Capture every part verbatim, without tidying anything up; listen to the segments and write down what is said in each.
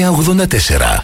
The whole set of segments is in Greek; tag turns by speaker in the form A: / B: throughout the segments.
A: ογδόντα τέσσερα.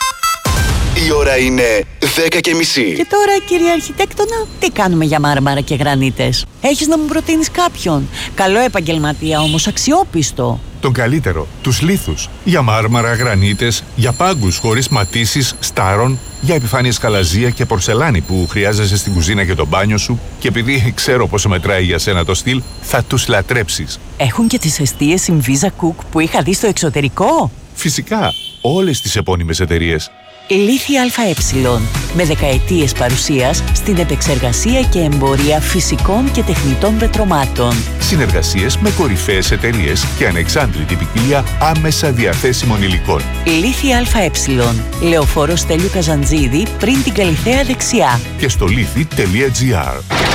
A: Η ώρα είναι δέκα και μισή.
B: Και τώρα, κύριε Αρχιτέκτονα, τι κάνουμε για μάρμαρα και γρανίτες? Έχεις να μου προτείνεις κάποιον? Καλό επαγγελματία όμως, αξιόπιστο.
C: Τον καλύτερο, τους λίθους. Για μάρμαρα, γρανίτες, για πάγκους χωρίς ματίσεις, στάρων, για επιφάνειες καλαζία και πορσελάνη που χρειάζεσαι στην κουζίνα και το μπάνιο σου. Και επειδή ξέρω πόσο μετράει για σένα το στυλ, θα τους λατρέψεις.
B: Έχουν και τις εστίες Inviza Cook που είχα δει στο εξωτερικό.
C: Φυσικά, όλες τις επώνυμες εταιρείες.
B: Λίθη ΑΕ, με δεκαετίες παρουσίας στην επεξεργασία και εμπορία φυσικών και τεχνητών πετρωμάτων.
C: Συνεργασίες με κορυφαίες εταιρείες και ανεξάντλητη ποικιλία άμεσα διαθέσιμων υλικών.
B: Λίθη ΑΕ, Λεωφόρο Στέλιου Καζαντζίδη, πριν την Καλιθέα δεξιά.
C: Και στο λίθη τελεία τζι άρ.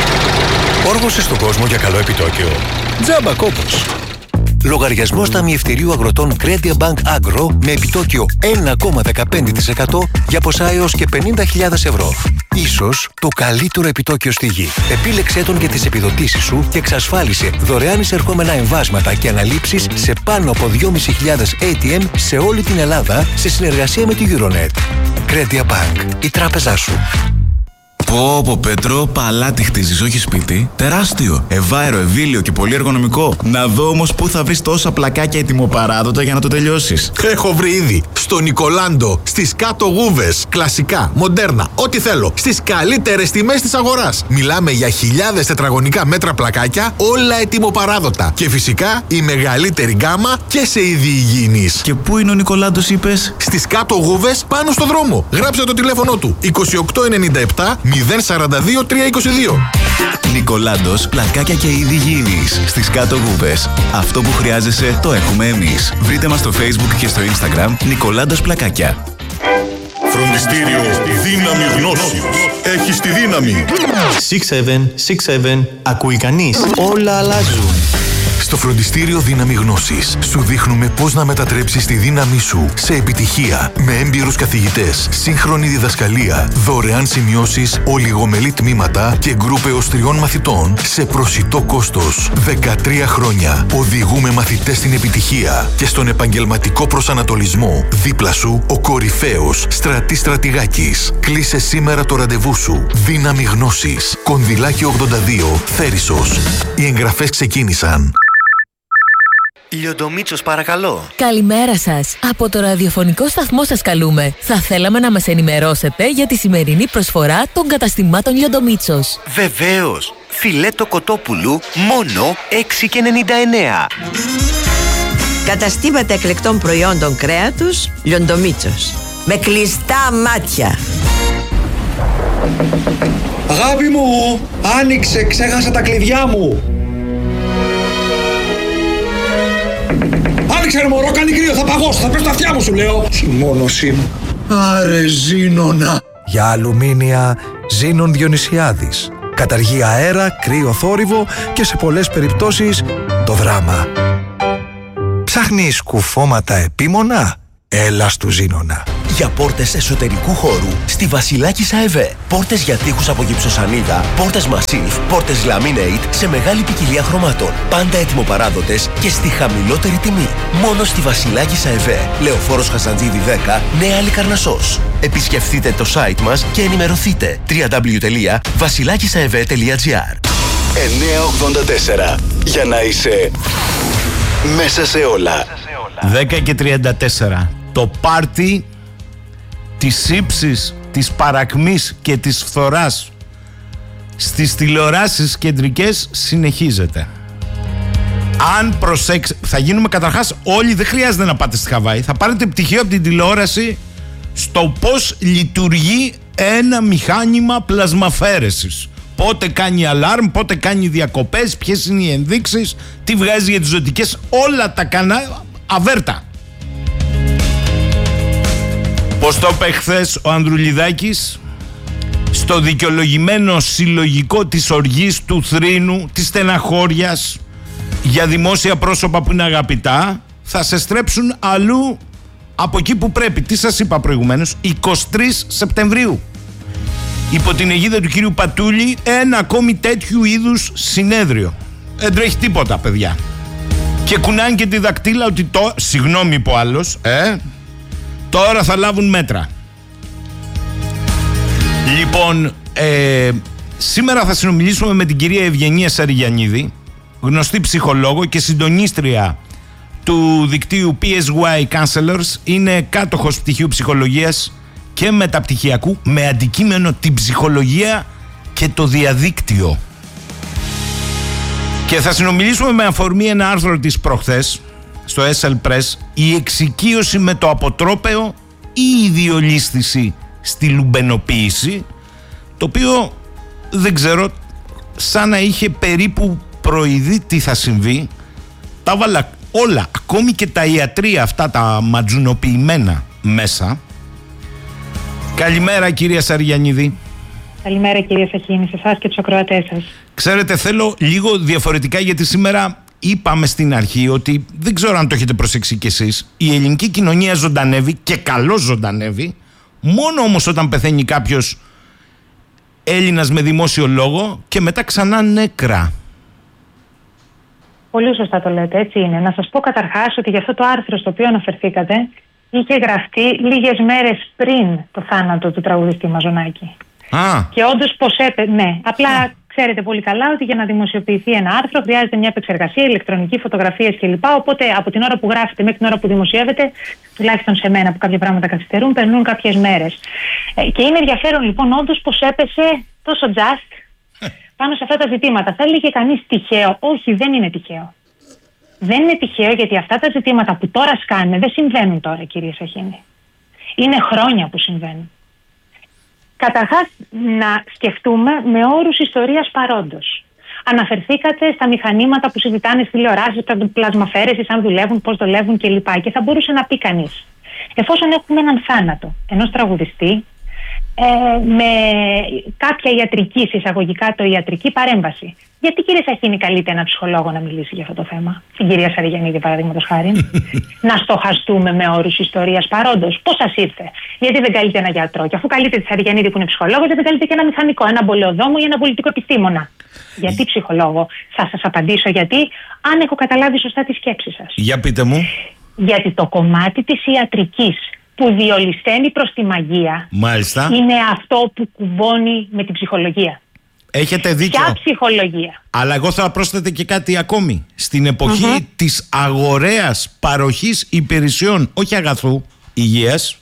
A: Όργωσε στον κόσμο για καλό επιτόκιο. Τζάμπα κόπος. Λογαριασμός ταμιευτηρίου αγροτών Credit Bank Agro με επιτόκιο ένα κόμμα δεκαπέντε τοις εκατό για ποσά έως και πενήντα χιλιάδες ευρώ. Ίσως το καλύτερο επιτόκιο στη γη. Επίλεξέ τον για τις επιδοτήσεις σου και εξασφάλισε δωρεάν εισερχόμενα εμβάσματα και αναλήψεις σε πάνω από δυόμισι χιλιάδες έι τι εμ σε όλη την Ελλάδα σε συνεργασία με τη Euronet. Credit Bank, η τράπεζά σου.
D: Πω πω Πέτρο, παλάτι χτίζεις, όχι σπίτι. Τεράστιο, ευάερο, ευήλιο και πολύ εργονομικό. Να δω όμως πού θα βρεις τόσα πλακάκια ετοιμοπαράδοτα για να το τελειώσεις.
E: Έχω βρει ήδη. Στο Νικολάντο, στις κάτω γούβες. Κλασικά, μοντέρνα, ό,τι θέλω. Στις καλύτερες τιμές της αγοράς. Μιλάμε για χιλιάδες τετραγωνικά μέτρα πλακάκια, όλα ετοιμοπαράδοτα. Και φυσικά η μεγαλύτερη γκάμα και σε είδη υγιεινής.
D: Και πού είναι ο Νικολάντος, είπες?
E: Στις κάτω γούβες, πάνω στο δρόμο. Γράψε το τηλέφωνο του. είκοσι οκτώ ενενήντα επτά μηδέν σαράντα δύο τριακόσια είκοσι δύο.
D: Νικολάντος, πλακάκια και είδη υγιεινής. Στις κάτω γούβες. Αυτό που χρειάζεσαι το έχουμε εμείς. Βρείτε μας στο Facebook και στο Instagram Νικολάντος Πλακάκια.
F: Φροντιστήριο Δύναμη Γνώσης. Έχεις τη δύναμη.
G: έξι επτά έξι επτά. Ακούει κανείς? Όλα αλλάζουν.
A: Στο Φροντιστήριο Δύναμη Γνώσης σου δείχνουμε πώς να μετατρέψεις τη δύναμή σου σε επιτυχία με έμπειρους καθηγητές, σύγχρονη διδασκαλία, δωρεάν σημειώσεις, ολιγομελή τμήματα και γκρουπ έως τριών μαθητών σε προσιτό κόστος. δεκατρία χρόνια οδηγούμε μαθητές στην επιτυχία και στον επαγγελματικό προσανατολισμό. Δίπλα σου ο κορυφαίος Στρατής Στρατηγάκης. Κλείσε σήμερα το ραντεβού σου. Δύναμη Γνώσης. Κονδυλάκι ογδόντα δύο, Θέρισος. Οι εγγραφές ξεκίνησαν.
H: Λιοντομίτσος, παρακαλώ.
I: Καλημέρα σας. Από το ραδιοφωνικό σταθμό σας καλούμε. Θα θέλαμε να μας ενημερώσετε για τη σημερινή προσφορά των καταστημάτων Λιοντομίτσος.
H: Βεβαίως. Φιλέτο κοτόπουλου μόνο έξι και ενενήντα εννέα.
J: Καταστήματα εκλεκτών προϊόντων κρέατος Λιοντομίτσος. Με κλειστά μάτια.
K: Αγάπη μου, άνοιξε, ξέχασα τα κλειδιά μου. Άνοιξε ρε μωρό, κάνει κρύο, θα παγώσω, θα πέσω τα αυτιά μου σου λέω. Συμμόνωσή μου. Άρε Ζήνονα.
L: Για αλουμίνια Ζήνων Διονυσιάδης. Καταργεί αέρα, κρύο θόρυβο και σε πολλές περιπτώσεις το δράμα. Ψάχνεις κουφώματα επίμονα? Έλα στου Ζήνονα.
H: Για πόρτες εσωτερικού χώρου στη Βασιλάκης ΑΕΒ. Πόρτες για τοίχους από γυψοσανίδα, πόρτες Massif, πόρτες Laminate σε μεγάλη ποικιλία χρωμάτων. Πάντα έτοιμοπαράδοτες και στη χαμηλότερη τιμή. Μόνο στη Βασιλάκης ΑΕΒ. Λεωφόρος Χαζαντζίδη δέκα, Νέα Λικαρνασσός. Επισκεφτείτε το site μας και ενημερωθείτε. double-u double-u double-u τελεία βασιλάκισαεβ τελεία τζι άρ.
A: εννιακόσια ογδόντα τέσσερα. Για να είσαι μέσα σε όλα.
M: δέκα και τριάντα τέσσερα. Το πάρτι της ύψης, της παρακμής και της φθοράς στις τηλεοράσεις κεντρικές συνεχίζεται. Αν προσέξετε, θα γίνουμε καταρχάς όλοι, δεν χρειάζεται να πάτε στη Χαβάη, θα πάρετε πτυχίο από την τηλεόραση στο πώς λειτουργεί ένα μηχάνημα πλασμαφέρεσης. Πότε κάνει αλάρμ, πότε κάνει διακοπές, ποιες είναι οι ενδείξεις, τι βγάζει για τις ζωτικές, όλα τα κανάλια αβέρτα. Πώς το είπε χθες ο Ανδρουλιδάκης, στο δικαιολογημένο συλλογικό της οργής, του θρήνου, της στεναχώριας για δημόσια πρόσωπα που είναι αγαπητά, θα σε στρέψουν αλλού από εκεί που πρέπει. Τι σας είπα προηγουμένως, εικοστή τρίτη Σεπτεμβρίου. Υπό την αιγίδα του κύριου Πατούλη, ένα ακόμη τέτοιου είδους συνέδριο. Δεν τρέχει τίποτα, παιδιά. Και κουνάνε και τη δακτύλα ότι το, συγγνώμη που άλλος, ε, Τώρα θα λάβουν μέτρα. Λοιπόν, ε, σήμερα θα συνομιλήσουμε με την κυρία Ευγενία Σαριγιαννίδη, γνωστή ψυχολόγο και συντονίστρια του δικτύου πι ες γουάι Counselors. Είναι κάτοχος πτυχίου ψυχολογίας και μεταπτυχιακού με αντικείμενο την ψυχολογία και το διαδίκτυο. Και θα συνομιλήσουμε με αφορμή ένα άρθρο της προχθές στο ες ελ Press, η εξοικείωση με το αποτρόπαιο ή η διολίσθηση στη λουμπενοποίηση, το οποίο δεν ξέρω, σαν να είχε περίπου προειδεί τι θα συμβεί. Τα βάλα όλα, ακόμη και τα ιατρία αυτά τα ματζουνοποιημένα μέσα. Καλημέρα κυρία Σαριγιαννίδη.
N: Καλημέρα κυρία Σαχίνη, σε εσάς και τους ακροατές σας.
M: Ξέρετε, θέλω λίγο διαφορετικά, γιατί σήμερα είπαμε στην αρχή ότι δεν ξέρω αν το έχετε προσέξει κι εσείς, η ελληνική κοινωνία ζωντανεύει και καλώς ζωντανεύει, μόνο όμως όταν πεθαίνει κάποιος Έλληνας με δημόσιο λόγο και μετά ξανά νέκρα.
N: Πολύ σωστά το λέτε, έτσι είναι. Να σας πω καταρχάς ότι για αυτό το άρθρο στο οποίο αναφερθήκατε είχε γραφτεί λίγες μέρες πριν το θάνατο του τραγουδιστή Μαζονάκη.
M: Α.
N: Και όντως πως έπε... Ναι, απλά Α. ξέρετε πολύ καλά ότι για να δημοσιοποιηθεί ένα άρθρο χρειάζεται μια επεξεργασία, ηλεκτρονική, φωτογραφίες κλπ. Οπότε από την ώρα που γράφεται μέχρι την ώρα που δημοσιεύεται, τουλάχιστον σε μένα που κάποια πράγματα καθυστερούν, περνούν κάποιες μέρες. Ε, και είναι ενδιαφέρον λοιπόν όντως πως έπεσε τόσο just πάνω σε αυτά τα ζητήματα. Θα έλεγε κανείς τυχαίο? Όχι, δεν είναι τυχαίο. Δεν είναι τυχαίο, γιατί αυτά τα ζητήματα που τώρα σκάνε δεν συμβαίνουν τώρα, κυρία Σαχίνη. Είναι χρόνια που συμβαίνουν. Καταρχάς, να σκεφτούμε με όρους ιστορίας παρόντος. Αναφερθήκατε στα μηχανήματα που συζητάνε στις τηλεοράσεις, πλασμαφέρεσης, αν δουλεύουν, πώς δουλεύουν κλπ. Και θα μπορούσε να πει κανείς, εφόσον έχουμε έναν θάνατο ενός τραγουδιστή, ε, με κάποια ιατρική, εισαγωγικά το ιατρική παρέμβαση, γιατί κύριε Σαχίνη καλείται ένα ψυχολόγο να μιλήσει για αυτό το θέμα, την κυρία Σαριγιαννίδη παραδείγματος χάρη? Να στοχαστούμε με όρους ιστορίας παρόντος. Πώς σας ήρθε? Γιατί δεν καλείται ένα γιατρό? Και αφού καλείται τη Σαριγιαννίδη που είναι ψυχολόγος, δεν καλείται και ένα μηχανικό, ένα μπολεοδόμο ή ένα πολιτικό επιστήμονα? Γιατί ψυχολόγο? Θα σας απαντήσω γιατί, αν έχω καταλάβει σωστά τη σκέψη σας.
M: Για πείτε μου.
N: Γιατί το κομμάτι της ιατρικής που διολυσθένει προς τη μαγεία,
M: μάλιστα,
N: είναι αυτό που κουμπώνει με την ψυχολογία.
M: Έχετε δίκιο.
N: Ποια ψυχολογία?
M: Αλλά εγώ θα πρόσθετε και κάτι ακόμη. Στην εποχή mm-hmm. της αγοραίας παροχής υπηρεσιών, όχι αγαθού, υγείας,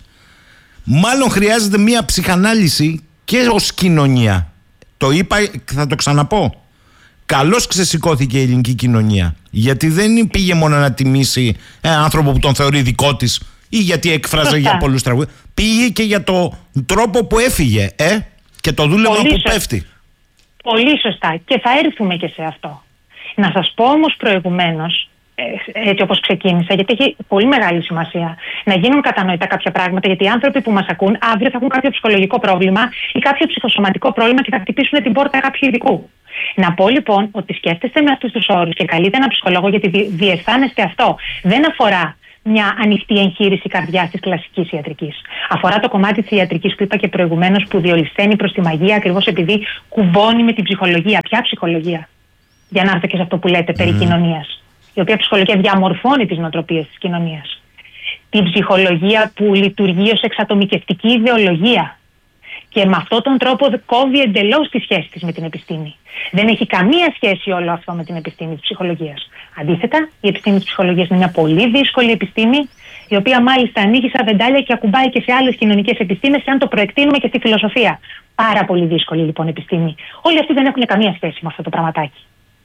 M: μάλλον χρειάζεται μια ψυχανάλυση και ως κοινωνία. Το είπα και θα το ξαναπώ. Καλώς ξεσηκώθηκε η ελληνική κοινωνία. Γιατί δεν πήγε μόνο να τιμήσει έναν άνθρωπο που τον θεωρεί δικό της ή γιατί έκφραζε για πολλούς τραγούδες. Πήγε και για το τρόπο που έφυγε, ε, και το δούλευμα που σωστά. Πέφτει.
N: Πολύ σωστά. Και θα έρθουμε και σε αυτό. Να σας πω όμως προηγουμένως, έτσι όπως ξεκίνησα, γιατί έχει πολύ μεγάλη σημασία να γίνουν κατανοητά κάποια πράγματα, γιατί οι άνθρωποι που μας ακούν αύριο θα έχουν κάποιο ψυχολογικό πρόβλημα ή κάποιο ψυχοσωματικό πρόβλημα και θα χτυπήσουν την πόρτα κάποιου ειδικού. Να πω λοιπόν ότι σκέφτεστε με αυτούς τους όρους και καλείτε ένα ψυχολόγο, γιατί διαισθάνεστε αυτό. Δεν αφορά μια ανοιχτή εγχείρηση καρδιάς της κλασικής ιατρικής. Αφορά το κομμάτι της ιατρικής που είπα και προηγουμένως, που διολυσθένει προς τη μαγεία ακριβώς επειδή κουμπώνει με την ψυχολογία. Ποια ψυχολογία? Για να έρθω και σε αυτό που λέτε περί mm. κοινωνίας. Η οποία ψυχολογία διαμορφώνει τις νοοτροπίες της κοινωνίας. Την ψυχολογία που λειτουργεί ως εξατομικευτική ιδεολογία. Και με αυτόν τον τρόπο κόβει εντελώς τη σχέση της με την επιστήμη. Δεν έχει καμία σχέση όλο αυτό με την επιστήμη της ψυχολογίας. Αντίθετα, η επιστήμη της ψυχολογίας είναι μια πολύ δύσκολη επιστήμη, η οποία μάλιστα ανοίγει σαν βεντάλια και ακουμπάει και σε άλλες κοινωνικές επιστήμες, και αν το προεκτείνουμε και στη φιλοσοφία. Πάρα πολύ δύσκολη λοιπόν επιστήμη. Όλοι αυτοί δεν έχουν καμία σχέση με αυτό το πραγματάκι.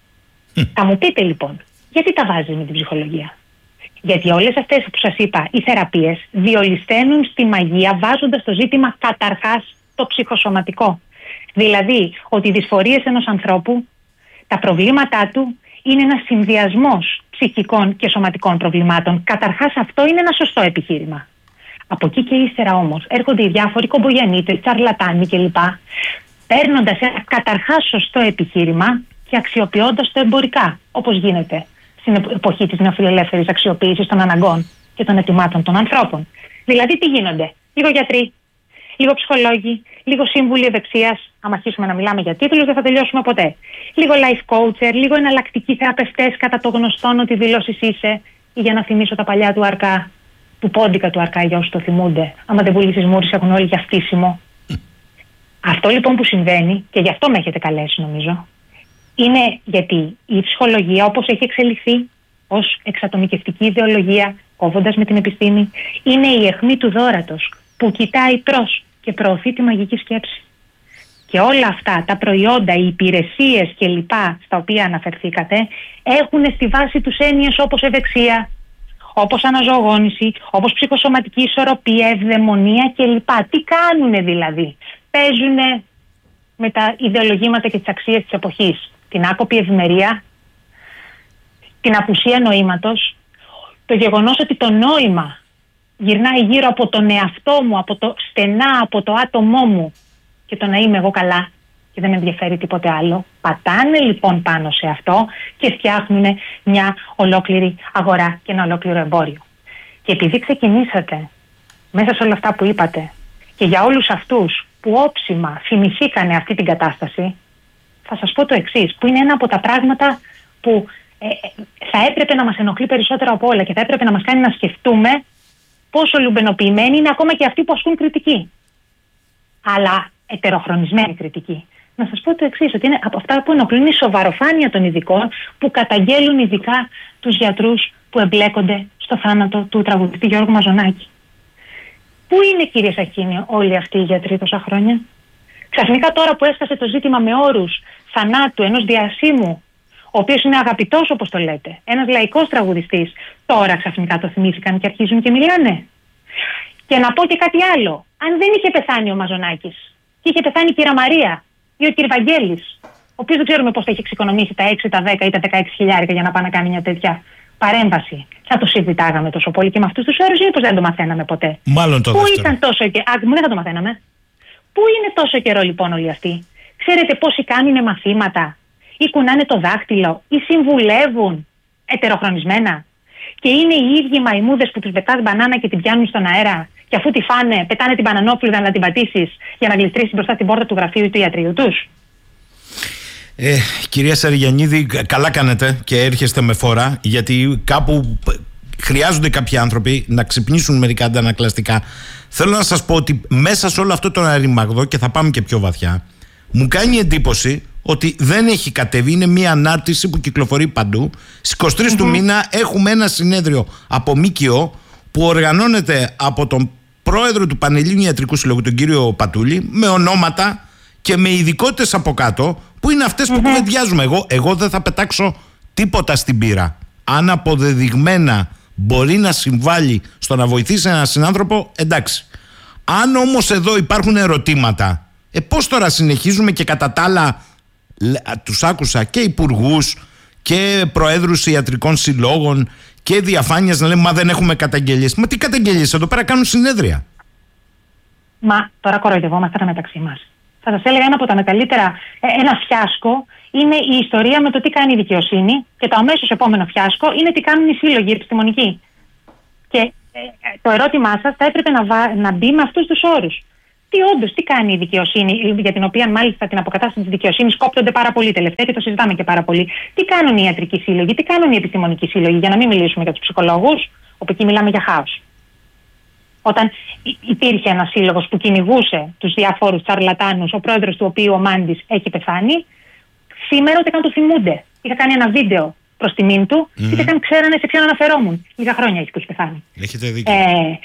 N: Mm. Θα μου πείτε λοιπόν, γιατί τα βάζει με την ψυχολογία? Γιατί όλες αυτές που σας είπα, οι θεραπείες διολυσθαίνουν στη μαγεία, βάζοντας το ζήτημα καταρχάς το ψυχοσωματικό. Δηλαδή ότι οι δυσφορίες ενός ανθρώπου, τα προβλήματά του είναι ένας συνδυασμός ψυχικών και σωματικών προβλημάτων. Καταρχάς αυτό είναι ένα σωστό επιχείρημα. Από εκεί και ύστερα όμως έρχονται οι διάφοροι κομπογιανίτες, τσαρλατάνοι κλπ. Παίρνοντας ένα καταρχάς σωστό επιχείρημα και αξιοποιώντας το εμπορικά, όπως γίνεται στην εποχή της νεοφιλελεύθερης αξιοποίησης των αναγκών και των αιτημάτων των ανθρώπων. Δηλαδή τι γίνονται? Λίγο γιατροί, λίγο ψυχολόγοι, λίγο σύμβουλοι ευεξίας. Αν αρχίσουμε να μιλάμε για τίτλους δεν θα τελειώσουμε ποτέ. Λίγο life coacher, λίγο εναλλακτικοί θεραπευτές κατά το γνωστόν ότι δηλώσεις είσαι, ή για να θυμίσω τα παλιά του αρκά, του πόντικα του Αρκάγιου το θυμούνται. Άμα δεν πουλήσεις μούρης έχουν όλοι για φτύσιμο. Αυτό λοιπόν που συμβαίνει, και γι' αυτό με έχετε καλέσει νομίζω, είναι γιατί η ψυχολογία όπως έχει εξελιχθεί ως εξατομικευτική ιδεολογία, κόβοντας με την επιστήμη, είναι η αιχμή του δώρατος που κοιτάει προς και προωθεί τη μαγική σκέψη. Και όλα αυτά τα προϊόντα, οι υπηρεσίες κλπ. Στα οποία αναφερθήκατε έχουν στη βάση τους έννοιες όπως ευεξία, όπως αναζωογόνηση, όπως ψυχοσωματική ισορροπία, ευδαιμονία κλπ. Τι κάνουνε δηλαδή? Παίζουνε με τα ιδεολογήματα και τις αξίες της εποχής. Την άκοπη ευημερία, την απουσία νοήματος, το γεγονός ότι το νόημα γυρνάει γύρω από τον εαυτό μου, από το στενά, από το άτομό μου και το να είμαι εγώ καλά και δεν με ενδιαφέρει τίποτε άλλο. Πατάνε λοιπόν πάνω σε αυτό και φτιάχνουν μια ολόκληρη αγορά και ένα ολόκληρο εμπόριο. Και επειδή ξεκινήσατε μέσα σε όλα αυτά που είπατε και για όλους αυτούς που όψιμα θυμηθήκανε αυτή την κατάσταση, θα σας πω το εξής, που είναι ένα από τα πράγματα που ε, θα έπρεπε να μας ενοχλεί περισσότερο από όλα και θα έπρεπε να μας κάνει να σκεφτούμε πόσο λουμπενοποιημένοι είναι ακόμα και αυτοί που ασκούν κριτική. Αλλά ετεροχρονισμένη κριτική. Να σας πω το εξής, ότι είναι από αυτά που ενοχλούν η σοβαροφάνεια των ειδικών που καταγγέλουν ειδικά τους γιατρούς που εμπλέκονται στο θάνατο του τραγουδιστή Γιώργου Μαζονάκη. Πού είναι, κύριε Σαχίνη, όλοι αυτοί οι γιατροί τόσα χρόνια? Ξαφνικά τώρα που έσκασε το ζήτημα με όρους θανάτου ενός διασύμου, ο οποίος είναι αγαπητός όπως το λέτε, ένας λαϊκός τραγουδιστής, τώρα ξαφνικά το θυμήθηκαν και αρχίζουν και μιλάνε? Και να πω και κάτι άλλο. Αν δεν είχε πεθάνει ο Μαζονάκης και είχε πεθάνει η κυρία Μαρία ή ο κύριος Βαγγέλης, ο οποίος δεν ξέρουμε πώς θα είχε εξοικονομήσει τα έξι, τα δέκα ή τα δεκαέξι χιλιάρικα για να πάει να κάνει μια τέτοια παρέμβαση, θα το συζητάγαμε τόσο πολύ και με αυτούς τους όρους, ή μήπως δεν το μαθαίναμε ποτέ?
M: Μάλλον το
N: Πού
M: δεύτερο.
N: ήταν τόσο καιρό? Α, μου δεν θα το μαθαίναμε. Πού είναι τόσο καιρό λοιπόν όλοι αυτοί? Ξέρετε πόσοι κάνουν μαθήματα ή κουνάνε το δάχτυλο ή συμβουλεύουν ετεροχρονισμένα? Και είναι οι ίδιοι μαϊμούδες που τους πετάς μπανάνα και την πιάνουν στον αέρα και αφού τη φάνε πετάνε την μπανανόφλουδα να την πατήσεις για να γλιστρήσει μπροστά στην πόρτα του γραφείου ή του ιατρίου τους.
M: Ε, κυρία Σαριγιαννίδη, καλά κάνετε και έρχεστε με φορά, γιατί κάπου χρειάζονται κάποιοι άνθρωποι να ξυπνήσουν μερικά αντανακλαστικά. Θέλω να σας πω ότι μέσα σε όλο αυτό το αριμαγδό, και θα πάμε και πιο βαθιά, μου κάνει εντύπωση ότι δεν έχει κατέβει. Είναι μια ανάρτηση που κυκλοφορεί παντού. Στις είκοσι τρεις mm-hmm. του μήνα έχουμε ένα συνέδριο από ΜΚΟ που οργανώνεται από τον πρόεδρο του Πανελλήνιου Ιατρικού Συλλόγου, τον κύριο Πατούλη, με ονόματα και με ειδικότητες από κάτω, που είναι αυτές mm-hmm. που κουβεντιάζουμε. Εγώ, εγώ δεν θα πετάξω τίποτα στην πύρα. Αν αποδεδειγμένα μπορεί να συμβάλλει στο να βοηθήσει έναν συνάνθρωπο, εντάξει. Αν όμως εδώ υπάρχουν ερωτήματα, ε, πώς τώρα συνεχίζουμε και κατά τα άλλα τους άκουσα και υπουργούς και προέδρους ιατρικών συλλόγων και διαφάνειας να λέμε μα δεν έχουμε καταγγελίες. Μα τι καταγγελίες? Εδώ πέρα κάνουν συνέδρια.
N: Μα τώρα κοροϊδευόμαστε μεταξύ μας. Θα σας έλεγα ένα από τα μεγαλύτερα, ένα φιάσκο είναι η ιστορία με το τι κάνει η δικαιοσύνη και το αμέσως επόμενο φιάσκο είναι τι κάνουν οι σύλλογοι επιστημονικοί. Και ε, το ερώτημά σας θα έπρεπε να, βα... να μπει με αυτούς τους όρους. Τι όντως, τι κάνει η δικαιοσύνη, για την οποία μάλιστα την αποκατάσταση της δικαιοσύνης κόπτονται πάρα πολύ τελευταία και το συζητάμε και πάρα πολύ. Τι κάνουν οι ιατρικοί σύλλογοι, τι κάνουν οι επιστημονικοί σύλλογοι, για να μην μιλήσουμε για τους ψυχολόγους, όπου εκεί μιλάμε για χάος. Όταν υπήρχε ένας σύλλογος που κυνηγούσε τους διαφόρους τσαρλατάνους, ο πρόεδρος του οποίου ο Μάντης έχει πεθάνει, σήμερα ούτε καν το θυμούνται. Είχα κάνει ένα βίντεο προς τιμήν του, mm-hmm. ούτε καν ξέρανε σε ποιον αναφερόμουν. Λίγα χρόνια έχει που έχει πεθάνει.
M: Έχετε δίκιο.
N: Ε,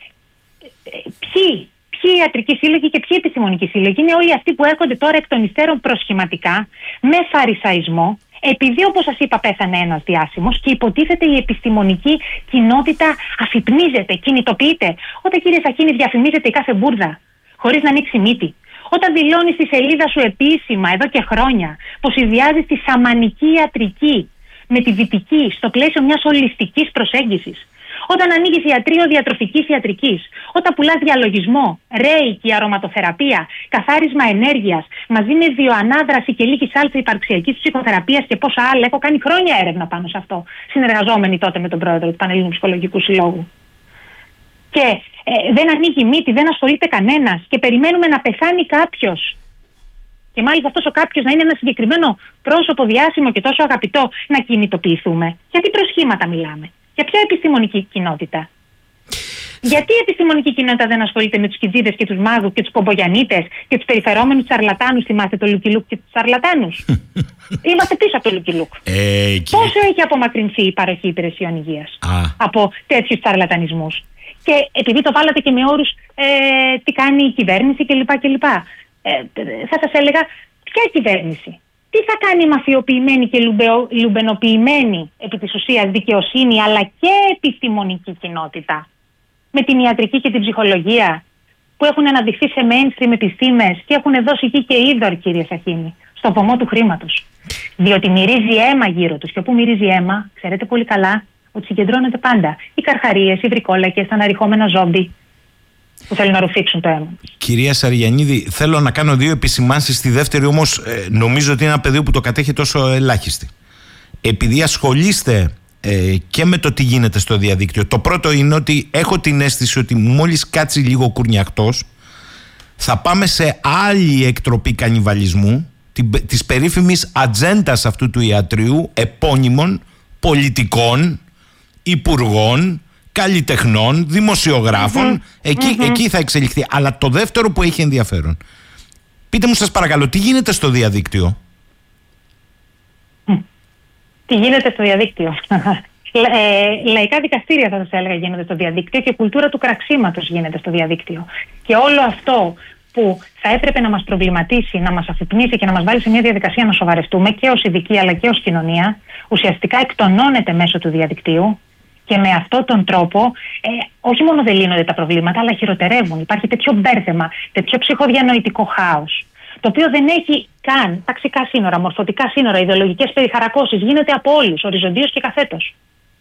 N: ποιοι, ποιοι ιατρικοί σύλλογοι και ποιοι επιστημονικοί σύλλογοι είναι όλοι αυτοί που έρχονται τώρα εκ των υστέρων προσχηματικά, με φαρισαϊσμό, επειδή όπως σας είπα πέθανε ένας διάσημος και υποτίθεται η επιστημονική κοινότητα αφυπνίζεται, κινητοποιείται. Όταν, κύριε Σαχίνη, διαφημίζεται η κάθε μπουρδα χωρίς να ανοίξει μύτη. Όταν δηλώνεις στη σελίδα σου επίσημα εδώ και χρόνια πως συνδυάζεις τη σαμανική ιατρική με τη δυτική στο πλαίσιο μιας ολιστικής προσέγγισης. Όταν ανοίγεις ιατρείο διατροφικής ιατρικής, όταν πουλάς διαλογισμό, ρέικι, αρωματοθεραπεία, καθάρισμα ενέργειας, μαζί με βιοανάδραση και λίγη σάλτσα υπαρξιακής ψυχοθεραπείας και πόσα άλλα, έχω κάνει χρόνια έρευνα πάνω σε αυτό, συνεργαζόμενοι τότε με τον πρόεδρο του Πανελλήνιου Ψυχολογικού Συλλόγου. Και ε, δεν ανοίγει μύτη, δεν ασχολείται κανένας και περιμένουμε να πεθάνει κάποιος. Και μάλιστα αυτός ο κάποιος να είναι ένα συγκεκριμένο πρόσωπο διάσημο και τόσο αγαπητό, να κινητοποιηθούμε. Για τι προσχήματα μιλάμε? Για ποια επιστημονική κοινότητα? Γιατί η επιστημονική κοινότητα δεν ασχολείται με τους κιτζίδες και τους μάγους και τους πομπογιανίτες και τους περιφερόμενους τσαρλατάνους? Θυμάστε το Λουκι Λουκ και τους τσαρλατάνους? Είμαστε πίσω από το Λουκι Λουκ.
M: Ε, και...
N: Πόσο έχει απομακρυνθεί η παροχή υπηρεσιών υγείας από τέτοιους τσαρλατανισμούς? Και επειδή το βάλατε και με όρους ε, τι κάνει η κυβέρνηση κλπ. κλπ. Ε, θα σας έλεγα, ποια κυβέρνηση? Τι θα κάνει η μαφιοποιημένη και λουμπεο, λουμπενοποιημένη επί της ουσίας δικαιοσύνη αλλά και επιστημονική κοινότητα με την ιατρική και την ψυχολογία που έχουν αναδειχθεί σε mainstream επιστήμες και έχουν δώσει εκεί και είδωρ, κύριε Σαχίνη, στο βωμό του χρήματος? Διότι μυρίζει αίμα γύρω τους. Και όπου μυρίζει αίμα, ξέρετε πολύ καλά ότι συγκεντρώνεται πάντα οι καρχαρίες, οι βρικόλακες, τα αναρριχόμενα ζόμπι που θέλουν να ρουφήξουν το αίμα.
M: Κυρία Σαριγιαννίδη, θέλω να κάνω δύο επισημάνσεις. Στη δεύτερη όμως ε, νομίζω ότι είναι ένα πεδίο που το κατέχει τόσο ελάχιστη. Επειδή ασχολείστε ε, και με το τι γίνεται στο διαδίκτυο. Το πρώτο είναι ότι έχω την αίσθηση ότι μόλις κάτσει λίγο κουρνιακτός θα πάμε σε άλλη εκτροπή κανιβαλισμού την, της περίφημης ατζέντας αυτού του ιατρίου, επώνυμων πολιτικών, υπουργών, καλλιτεχνών, δημοσιογράφων. Mm-hmm. Εκεί, mm-hmm. εκεί θα εξελιχθεί. Αλλά το δεύτερο που έχει ενδιαφέρον, πείτε μου σας παρακαλώ, τι γίνεται στο διαδίκτυο?
N: Mm. Τι γίνεται στο διαδίκτυο? ε, λαϊκά δικαστήρια θα σας έλεγα γίνονται στο διαδίκτυο και κουλτούρα του κραξίματος γίνεται στο διαδίκτυο. Και όλο αυτό που θα έπρεπε να μας προβληματίσει, να μας αφυπνίσει και να μας βάλει σε μια διαδικασία να σοβαρευτούμε και ως ειδικοί αλλά και ως κοινωνία, ουσιαστικά εκτονώνεται μέσω του διαδικτύου. Και με αυτόν τον τρόπο ε, όχι μόνο δεν λύνονται τα προβλήματα, αλλά χειροτερεύουν. Υπάρχει τέτοιο μπέρδεμα, τέτοιο ψυχοδιανοητικό χάος, το οποίο δεν έχει καν ταξικά σύνορα, μορφωτικά σύνορα, ιδεολογικές περιχαρακώσεις. Γίνεται από όλους, οριζοντίως και καθέτος.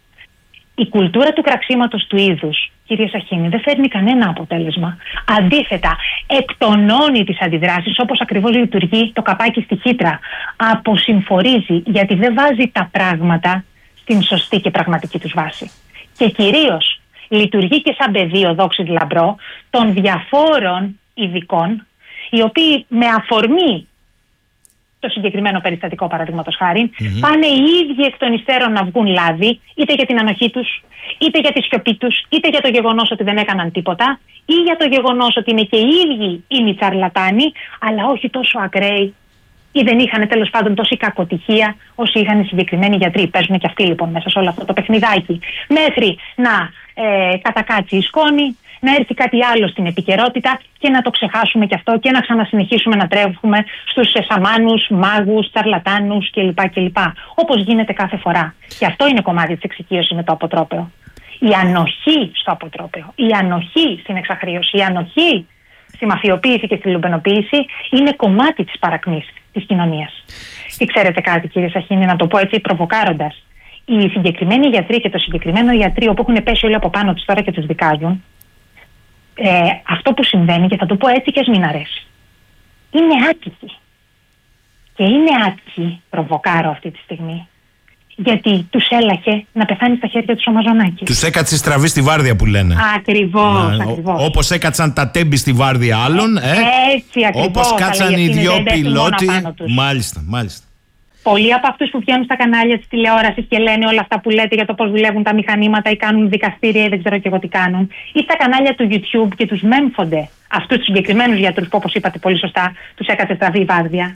N: Η κουλτούρα του κραξίματος του είδους, κύριε Σαχίνη, δεν φέρνει κανένα αποτέλεσμα. Αντίθετα, εκτονώνει τις αντιδράσεις, όπως ακριβώς λειτουργεί το καπάκι στη χύτρα. Αποσυμφορίζει, γιατί δεν βάζει τα πράγματα στην σωστή και πραγματική τους βάση. Και κυρίως λειτουργεί και σαν πεδίο, δόξης λαμπρό, των διαφόρων ειδικών, οι οποίοι με αφορμή το συγκεκριμένο περιστατικό, παραδείγματος χάρη, mm-hmm. πάνε οι ίδιοι εκ των υστέρων να βγουν λάδι, είτε για την ανοχή τους, είτε για τη σιωπή τους, είτε για το γεγονός ότι δεν έκαναν τίποτα, ή για το γεγονός ότι είναι και οι ίδιοι οι τσαρλατάνοι, αλλά όχι τόσο ακραίοι, ή δεν είχαν τέλος πάντων τόση κακοτυχία όσοι είχαν οι συγκεκριμένοι γιατροί. Παίζουν και αυτοί λοιπόν μέσα σε όλο αυτό το παιχνιδάκι. Μέχρι να ε, κατακάτσει η σκόνη, να έρθει κάτι άλλο στην επικαιρότητα και να το ξεχάσουμε και αυτό και να ξανασυνεχίσουμε να τρέχουμε στους σαμάνους, μάγους, τσαρλατάνους κλπ. κλπ. Όπως γίνεται κάθε φορά. Και αυτό είναι κομμάτι της εξοικείωσης με το αποτρόπαιο. Η ανοχή στο αποτρόπαιο, η ανοχή στην εξαχρίωση, η ανοχή στη μαφιοποίηση και στη λουμπενοποίηση είναι κομμάτι της παρακμής της κοινωνίας. Και ξέρετε κάτι, κύριε Σαχίνη, να το πω έτσι προβοκάροντας. Οι συγκεκριμένοι γιατροί και το συγκεκριμένο ιατρείο που έχουν πέσει όλοι από πάνω τους τώρα και τους δικάζουν, ε, αυτό που συμβαίνει, και θα το πω έτσι και ας μην αρέσει, είναι άτυχοι. Και είναι άτυχοι, προβοκάρω αυτή τη στιγμή, γιατί τους έλαχε να πεθάνει στα χέρια τους ο Μαζονάκης.
M: Τους έκατσε στραβή στη βάρδια που λένε.
N: Ακριβώς, ακριβώς.
M: Όπως έκατσαν τα τέμπη στη βάρδια άλλων. Ε,
N: έτσι ακριβώς.
M: Όπως κάτσαν οι δυο πιλότοι. Μάλιστα, μάλιστα.
N: Πολλοί από αυτούς που βγαίνουν στα κανάλια της τηλεόρασης και λένε όλα αυτά που λέτε για το πώς δουλεύουν τα μηχανήματα ή κάνουν δικαστήρια ή δεν ξέρω και εγώ τι κάνουν, ή στα κανάλια του YouTube και τους μέμφονται αυτούς τους συγκεκριμένους γιατρούς που, όπως είπατε πολύ σωστά, τους έκατσε στραβή βάρδια.